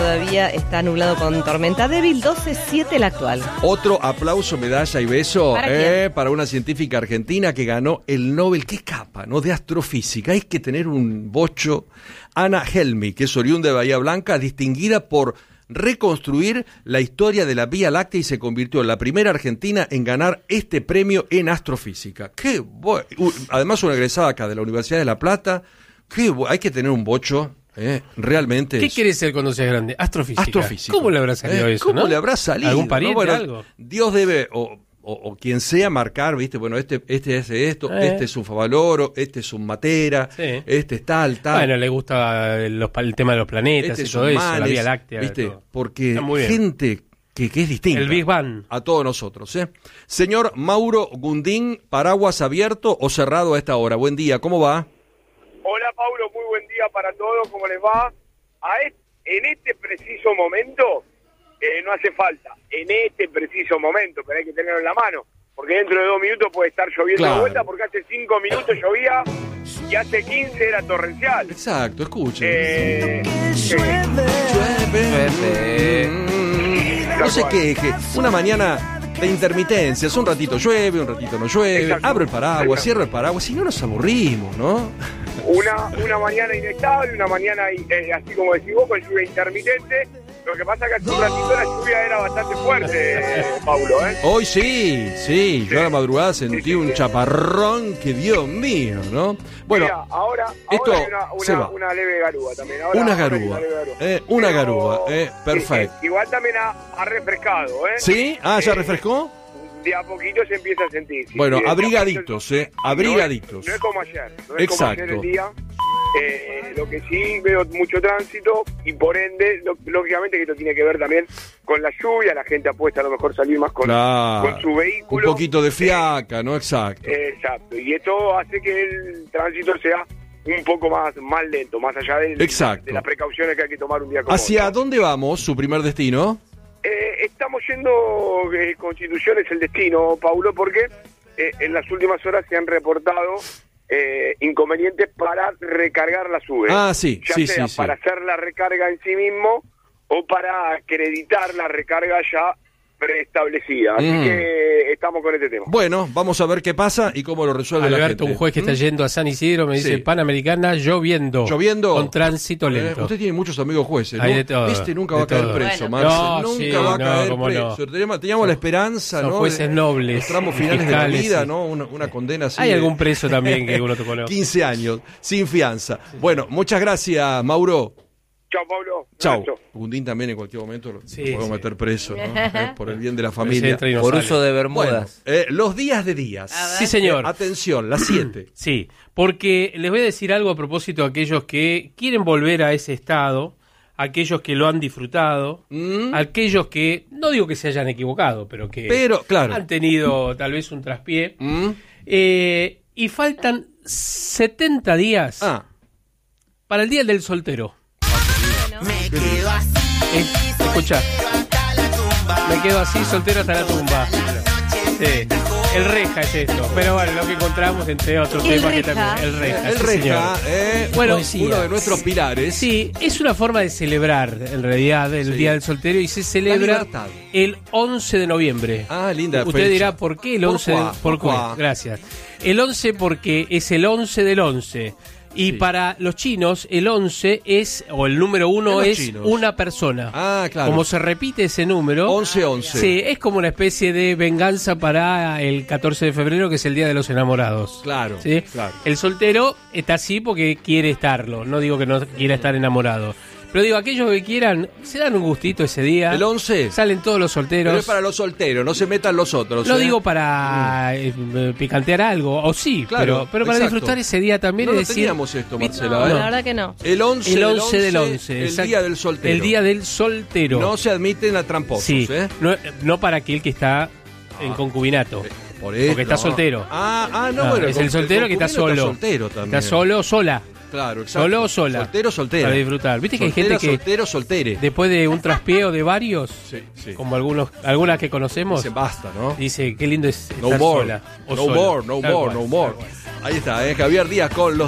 todavía está nublado con tormenta débil, 12,7 la actual. Otro aplauso, medalla y beso ¿Para para una científica argentina que ganó el Nobel, qué capa, ¿no? De astrofísica. Hay que tener un bocho. Anna Helmy, que es oriunda de Bahía Blanca, distinguida por reconstruir la historia de la Vía Láctea y se convirtió en la primera argentina en ganar este premio en astrofísica. Qué bueno. Además, una egresada acá de la Universidad de La Plata. Hay que tener un bocho. Realmente. ¿Qué querés ser cuando seas grande? Astrofísica. Astrofísica. ¿Cómo le habrá salido eso? ¿Cómo ¿no? le habrá salido? ¿Algún pariente, ¿no? Bueno, algo? Dios debe, o quien sea, marcar, ¿viste? Bueno, este es esto, este es un Favaloro, este es un Matera, Sí. este es tal. Bueno, le gusta el tema de los planetas y todo eso, la Vía Láctea. ¿viste? Todo. Porque Está muy bien. gente que es distinta. El Big Bang. A todos nosotros, ¿eh? Señor Mauro Gundín, paraguas abierto o cerrado a esta hora. Buen día, ¿cómo va? Hola Paulo, muy buen día para todos, ¿cómo les va? En este preciso momento no hace falta, en este preciso momento, pero hay que tenerlo en la mano, porque dentro de 2 minutos puede estar lloviendo Claro. de vuelta, porque hace 5 minutos llovía y hace 15 era torrencial. Exacto, escuchen. No se queje, una mañana de intermitencias, un ratito llueve, un ratito no llueve, Exacto. abro el paraguas, cierro el paraguas, si no nos aburrimos, ¿no? Una mañana inestable, una mañana, así como decís vos, con lluvia intermitente. Lo que pasa es que hace un ratito la lluvia era bastante fuerte, Paulo, ¿eh? Hoy sí, yo a la madrugada sentí un chaparrón que Dios mío, ¿no? Bueno, Mira, ahora esto hay se va. una leve garúa también. Una garúa, una garúa, perfecto. Igual también ha refrescado, ¿eh? ¿Sí? ¿Ya refrescó? De a poquito se empieza a sentir. Sí, Bueno, sí, de a abrigaditos, poquito. abrigaditos. No es como ayer, Exacto. el día. Lo que sí veo mucho tránsito y por ende, lógicamente que esto tiene que ver también con la lluvia, la gente apuesta a lo mejor salir más con su vehículo. Un poquito de fiaca, ¿no? Exacto. Exacto, y esto hace que el tránsito sea un poco más lento, más allá de las precauciones que hay que tomar un día como ¿Hacia hoy, ¿no? dónde vamos, su primer destino? Estamos yendo, Constitución es el destino, Paulo, porque en las últimas horas se han reportado inconvenientes para recargar la SUBE. Sí, ya sea para hacer la recarga en sí mismo o para acreditar la recarga ya preestablecida. Así que estamos con este tema. Bueno, vamos a ver qué pasa y cómo lo resuelve la gente. Alberto, un juez que está yendo a San Isidro, me dice Panamericana lloviendo. Lloviendo. Con tránsito lento. Usted tiene muchos amigos jueces, ¿no? Hay de todo, Este nunca va a caer preso, bueno. Marce. Nunca va a caer preso. Teníamos la esperanza, son ¿no? Jueces nobles. Los tramos finales de la fiscales, vida, sí. ¿no? Una condena así. Hay algún preso también que uno te conoce. 15 años, sin fianza. Bueno, muchas gracias, Mauro. Chao, Pablo. Chao. Gundín también en cualquier momento lo podemos meter preso, ¿no? Por el bien de la familia. Por uso de bermudas. Bueno, los días de días. Sí, señor. Atención, las 7. Sí, porque les voy a decir algo a propósito de aquellos que quieren volver a ese estado, aquellos que lo han disfrutado, aquellos que, no digo que se hayan equivocado, pero que han tenido tal vez un traspié, y faltan 70 días para el Día del Soltero. Me quedo así, escucha, me quedo así soltero hasta la tumba. Sí. El reja es esto, pero bueno, lo que encontramos entre otros temas que también el reja. El reja, bueno, uno de nuestros pilares. Sí, es una forma de celebrar en realidad el Día del Soltero y se celebra el 11 de noviembre. Linda Usted fecha. Dirá, ¿por qué el 11? ¿Por qué? Gracias. El 11 porque es el 11 del 11. Y para los chinos, el 11 es, o el número 1 es chinos. Una persona. Claro. Como se repite ese número. 11-11. Sí, es como una especie de venganza para el 14 de febrero, que es el Día de los Enamorados. Claro. ¿Sí? Claro. El soltero está así porque quiere estarlo. No digo que no quiera estar enamorado. Pero digo, aquellos que quieran, se dan un gustito ese día. El 11. Salen todos los solteros. Pero es para los solteros, no se metan los otros. No digo para picantear algo, o sí, claro, pero para disfrutar ese día también. No es decir, teníamos esto, Marcela. No, la verdad que no. El 11 del 11, exacto. el Día del Soltero. El Día del Soltero. No se admiten a tramposos, sí, no para aquel que está en concubinato. Por eso, porque está soltero. Bueno, es el soltero que está solo. Está soltero también. Está solo o sola. Claro, exacto. Solo o sola. Soltero, soltera. Para disfrutar. ¿Viste que hay gente que soltero, soltere. Después de un traspié de varios, como algunas que conocemos, dice basta, ¿no? Dice, qué lindo es estar no more. sola. No more. Ahí está, Javier Díaz con los